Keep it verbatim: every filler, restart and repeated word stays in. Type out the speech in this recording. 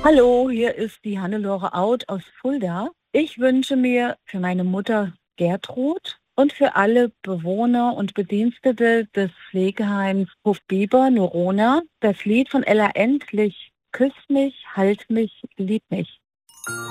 Hallo, hier ist die Hannelore Out aus Fulda. Ich wünsche mir für meine Mutter Gertrud und für alle Bewohner und Bedienstete des Pflegeheims Hofbiber Norona das Lied von Ella Endlich: Küss mich, halt mich, lieb mich.